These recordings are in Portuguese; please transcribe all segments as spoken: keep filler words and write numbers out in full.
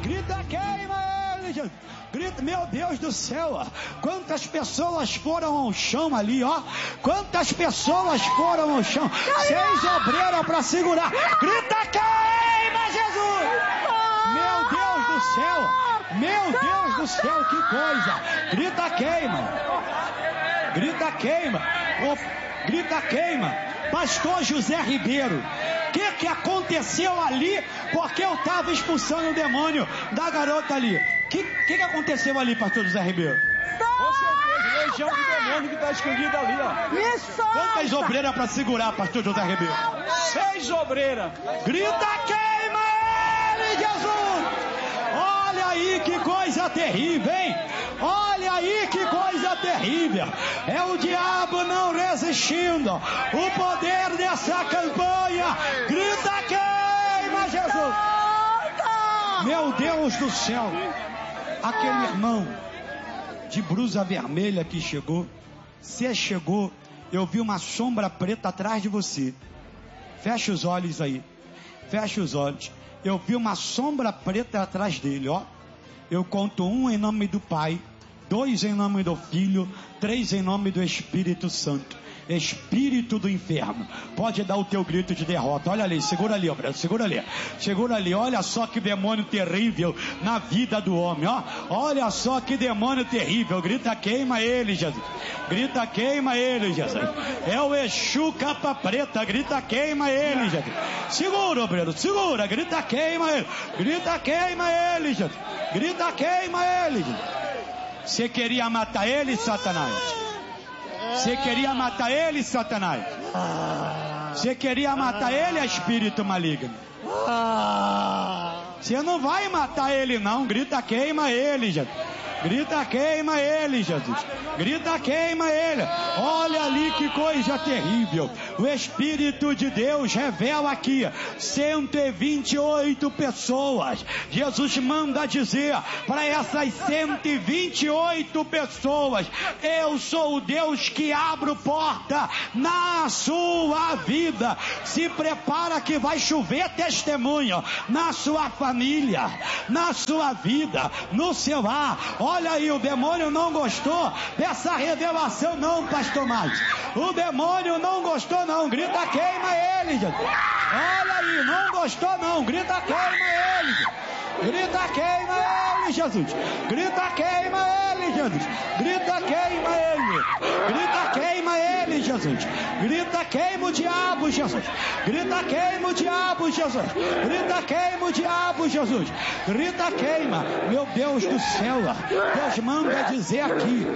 Grita, queima ele, Jesus. Grita, meu Deus do céu, quantas pessoas foram ao chão ali, ó. Quantas pessoas foram ao chão. Seis obreiras para segurar. Grita, queima, Jesus. Meu Deus do céu. Meu Deus do céu, que coisa. Grita, queima. Grita, queima. Oh, grita, queima. Pastor José Ribeiro, o que que aconteceu ali? Porque eu estava expulsando o demônio da garota ali. O que, que que aconteceu ali, pastor José Ribeiro? Com certeza, legião de demônio que está escondida ali, ó. Me solta. Quantas obreiras para segurar, pastor José Ribeiro? Seis obreiras. Grita, queima ele, Jesus! Olha aí que coisa terrível, hein? Olha aí que coisa terrível. É o diabo não resistindo. O poder dessa campanha. Grita, queima, Jesus! Meu Deus do céu. Aquele irmão de blusa vermelha que chegou. Você chegou, eu vi uma sombra preta atrás de você. Fecha os olhos aí. Fecha os olhos. Eu vi uma sombra preta atrás dele, ó. Eu conto um em nome do Pai, dois em nome do Filho, três em nome do Espírito Santo. Espírito do inferno, pode dar o teu grito de derrota. Olha ali, segura ali, ó, segura ali, segura ali. Olha só que demônio terrível na vida do homem, ó. Olha só que demônio terrível. Grita, queima ele, Jesus. Grita, queima ele, Jesus. É o Exu capa preta. Grita, queima ele, Jesus. Segura, obreiro, segura. Grita, queima ele. Grita, queima ele, Jesus. Grita, queima ele, Jesus. Você queria matar ele, Satanás? Você queria matar ele, Satanás? Você queria matar ele, espírito maligno? Você não vai matar ele não. Grita, queima ele, Jesus. Grita, queima ele, Jesus. Grita, queima ele. Olha ali que coisa terrível. O Espírito de Deus revela aqui cento e vinte e oito pessoas. Jesus manda dizer para essas cento e vinte e oito pessoas: eu sou o Deus que abro porta na sua vida. Se prepara que vai chover testemunho na sua família, na sua vida, no seu lar. Olha aí, o demônio não gostou dessa revelação não, pastor Márcio. O demônio não gostou não. Grita, queima ele, Jesus. Olha aí, não gostou não. Grita, queima ele, Jesus. Grita, queima ele, Jesus. Grita, queima ele, Jesus. Grita, queima ele. Grita, queima ele, Jesus. Grita, queima o diabo, Jesus. Grita, queima o diabo, Jesus. Grita, queima o diabo, Jesus. Grita, queima. Meu Deus do céu. Deus manda dizer aqui.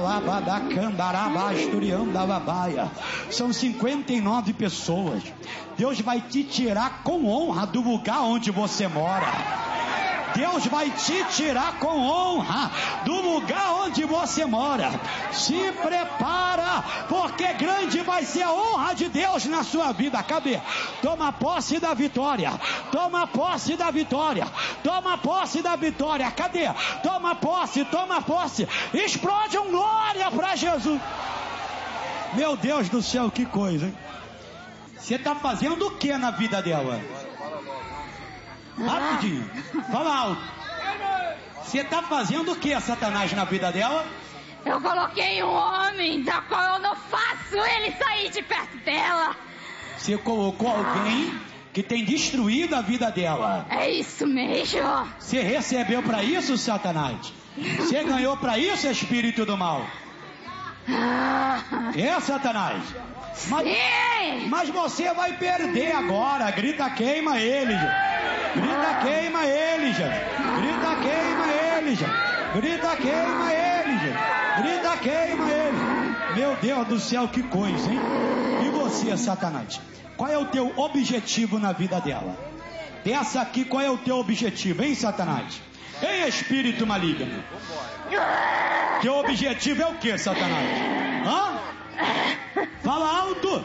Alabadacandarabaisturiandababaia. São cinquenta e nove pessoas. Deus vai te tirar com honra do lugar onde você mora. Deus vai te tirar com honra do lugar onde você mora. Se prepara, porque grande vai ser a honra de Deus na sua vida. Cadê? Toma posse da vitória. Toma posse da vitória. Toma posse da vitória. Cadê? Toma posse, toma posse. Explode um glória para Jesus. Meu Deus do céu, que coisa, hein? Você está fazendo o que na vida dela? Rapidinho, fala alto. Você está fazendo o que, Satanás, na vida dela? Eu coloquei um homem da qual eu não faço ele sair de perto dela. Você colocou alguém que tem destruído a vida dela. É isso mesmo. Você recebeu para isso, Satanás? Você ganhou para isso, espírito do mal? É, Satanás? Mas, mas você vai perder agora. Grita, queima ele, gente. Grita, queima ele, gente. Grita, queima ele, gente. Grita, queima ele, gente. Grita, queima ele. Meu Deus do céu, que coisa, hein? E você, Satanás? Qual é o teu objetivo na vida dela? Dessa aqui, qual é o teu objetivo, hein, Satanás? Hein, espírito maligno? Teu objetivo é o que, Satanás? Hã? Fala alto.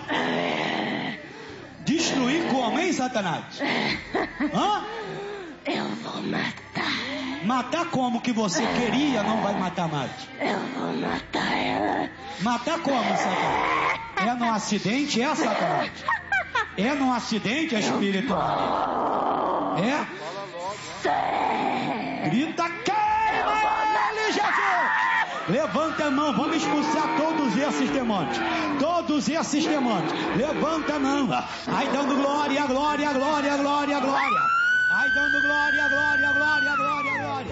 Destruir como, hein, Satanás? Hã? Eu vou matar. Matar como que você queria, não vai matar mais? Eu vou matar ela. Matar como, Satanás? É num acidente, é, Satanás? É num acidente, espírito? É? Sim. Grita, queima ele, Jesus! Levanta a mão, vamos expulsar todos esses demônios. Todos esses demônios. Levanta a mão. Aí dando glória, glória, glória, glória, glória. Aí dando glória, glória, glória, glória, glória.